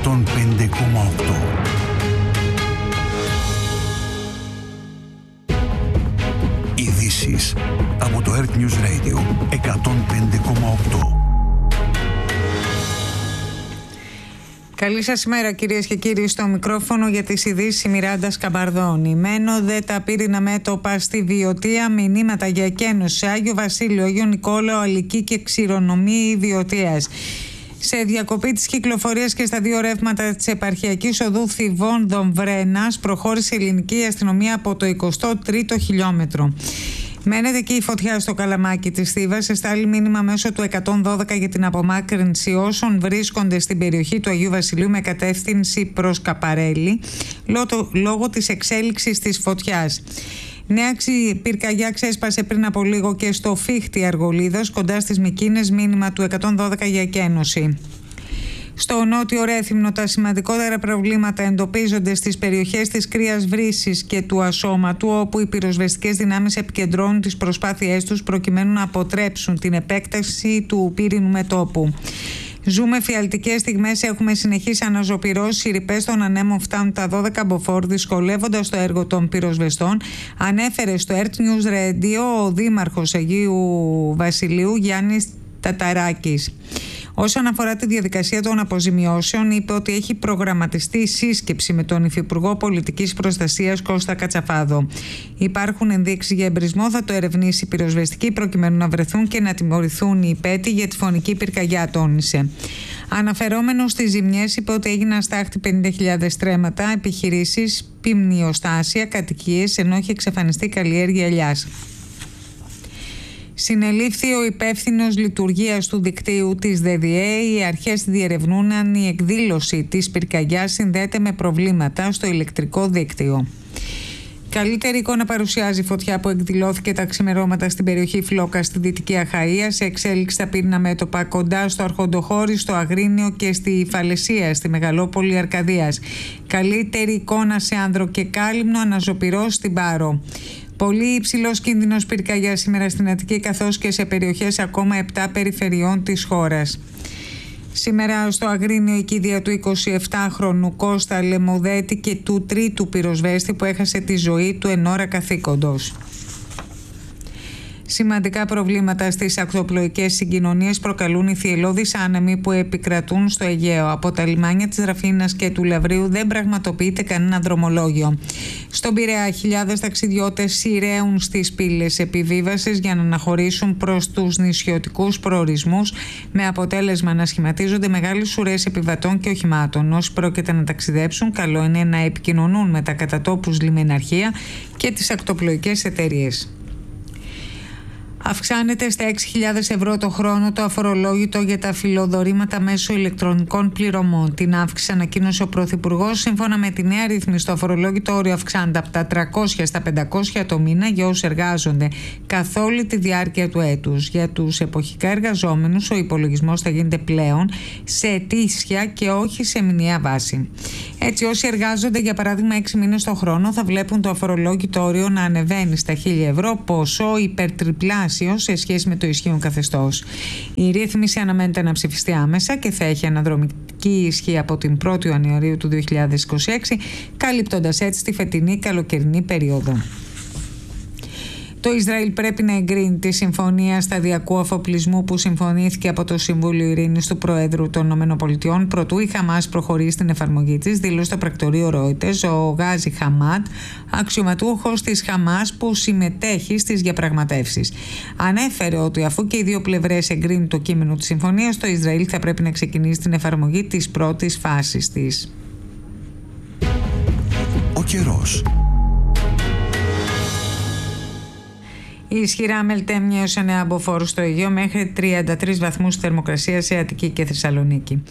Ειδήσεις από το Earth News Radio 105,8. Καλή σας ημέρα κυρίες και κύριοι, στο μικρόφωνο για τις ειδήσεις η Μιράντα Σκαμπαρδώνη. Μένονται τα πύρινα μέτωπα στη Βιωτία, μηνύματα για εκένωση σε Άγιο Βασίλειο, Άγιο Νικόλαο, Αλική και Ξηρονομία Βιωτίας. Σε διακοπή της κυκλοφορίας και στα δύο ρεύματα της επαρχιακής οδού Θηβών Βρένας προχώρησε η ελληνική αστυνομία από το 23ο χιλιόμετρο. Μένεται και η φωτιά στο Καλαμάκι της Θήβας. Εστάλει μήνυμα μέσω του 112 για την απομάκρυνση όσων βρίσκονται στην περιοχή του Αγίου Βασιλείου με κατεύθυνση προς Καπαρέλη λόγω της εξέλιξης της φωτιάς. Νέα πυρκαγιά ξέσπασε πριν από λίγο και στο Φίχτη Αργολίδας κοντά στις Μικίνες, μήνυμα του 112 για εκένωση. Στο νότιο Ρέθυμνο τα σημαντικότερα προβλήματα εντοπίζονται στις περιοχές της Κρύας Βρύσης και του Ασώματου, όπου οι πυροσβεστικές δυνάμεις επικεντρώνουν τις προσπάθειές τους προκειμένου να αποτρέψουν την επέκταση του πύρινου μετώπου. Ζούμε φιαλτικές στιγμές, έχουμε συνεχείς αναζωπυρώσεις, οι ρηπές των ανέμων φτάνουν τα 12 μποφόρ, δυσκολεύοντας το έργο των πυροσβεστών, ανέφερε στο Earth News Radio ο Δήμαρχος Αγίου Βασιλείου Γιάννης Ταταράκης. Όσον αφορά τη διαδικασία των αποζημιώσεων, είπε ότι έχει προγραμματιστεί σύσκεψη με τον Υφυπουργό Πολιτικής Προστασίας Κώστα Κατσαφάδο. Υπάρχουν ενδείξεις για εμπρισμό, θα το ερευνήσει η πυροσβεστική προκειμένου να βρεθούν και να τιμωρηθούν οι υπέτειοι για τη φωνική πυρκαγιά, τόνισε. Αναφερόμενος στις ζημιές, είπε ότι έγιναν στάχτη 50.000 στρέμματα, επιχειρήσεις, πυμνιοστάσια, κατοικίες, ενώ έχει εξαφανιστεί καλλιέργεια ελιάς. Συνελήφθη ο υπεύθυνος λειτουργίας του δικτύου της ΔΔΕ. Οι αρχές διερευνούν αν η εκδήλωση της πυρκαγιάς συνδέεται με προβλήματα στο ηλεκτρικό δίκτυο. Καλύτερη εικόνα παρουσιάζει η φωτιά που εκδηλώθηκε τα ξημερώματα στην περιοχή Φλόκα στη Δυτική Αχαΐα, σε εξέλιξη στα πύρινα μέτωπα κοντά στο Αρχοντοχώρι, στο Αγρίνιο και στη Φαλαισία, στη Μεγαλόπολη Αρκαδίας. Καλύτερη εικόνα σε Άνδρο και Κάλυμνο, αναζωπυρός στην Πάρο. Πολύ υψηλός κίνδυνος πυρκαγιάς σήμερα στην Αττική, καθώς και σε περιοχές ακόμα 7 περιφερειών της χώρας. Σήμερα στο Αγρίνιο η κηδεία του 27χρονου Κώστα Λεμοδέτη και του τρίτου πυροσβέστη που έχασε τη ζωή του εν ώρα καθήκοντος. Σημαντικά προβλήματα στις ακτοπλοϊκές συγκοινωνίες προκαλούν οι θυελλώδεις άνεμοι που επικρατούν στο Αιγαίο. Από τα λιμάνια της Ραφίνας και του Λαβρίου δεν πραγματοποιείται κανένα δρομολόγιο. Στον Πειραιά, χιλιάδες ταξιδιώτες σειραίουν στις πύλες επιβίβασης για να αναχωρήσουν προς τους νησιωτικούς προορισμούς, με αποτέλεσμα να σχηματίζονται μεγάλες ουρές επιβατών και οχημάτων. Όσοι πρόκειται να ταξιδέψουν, καλό είναι να επικοινωνούν με τα κατατόπους λιμεναρχεία και τις ακτοπλοϊκές εταιρείες. Αυξάνεται στα 6.000 ευρώ το χρόνο το αφορολόγητο για τα φιλοδορήματα μέσω ηλεκτρονικών πληρωμών. Την αύξηση ανακοίνωσε ο Πρωθυπουργός. Σύμφωνα με τη νέα ρύθμιση, το αφορολόγητο όριο αυξάνεται από τα 300 στα 500 το μήνα για όσους εργάζονται καθ' όλη τη διάρκεια του έτους. Για τους εποχικά εργαζόμενους, ο υπολογισμός θα γίνεται πλέον σε ετήσια και όχι σε μηνιαία βάση. Έτσι, όσοι εργάζονται για παράδειγμα 6 μήνες το χρόνο θα βλέπουν το αφορολόγητο όριο να ανεβαίνει στα 1.000 ευρώ, ποσό υπερτριπλάσιο σε σχέση με το ισχύον καθεστώς. Η ρύθμιση αναμένεται να ψηφιστεί άμεσα και θα έχει αναδρομική ισχύ από την 1η Ιανουαρίου του 2026, καλύπτοντας έτσι τη φετινή καλοκαιρινή περίοδο. Το Ισραήλ πρέπει να εγκρίνει τη συμφωνία σταδιακού αφοπλισμού που συμφωνήθηκε από το Συμβούλιο Ειρήνης του Προέδρου των ΗΠΑ προτού η Χαμάς προχωρήσει στην εφαρμογή της, δήλωσε το πρακτορείο Reuters ο Γάζι Χαμάτ, αξιωματούχος της Χαμάς που συμμετέχει στις διαπραγματεύσεις. Ανέφερε ότι αφού και οι δύο πλευρές εγκρίνουν το κείμενο της συμφωνίας, το Ισραήλ θα πρέπει να ξεκινήσει την εφαρμογή της πρώτης φάσης της. Ο καιρός. Η ισχυρά μελτέμια έως 9 μποφόρ στο Αιγαίο μέχρι 33 βαθμούς θερμοκρασία σε Αττική και Θεσσαλονίκη.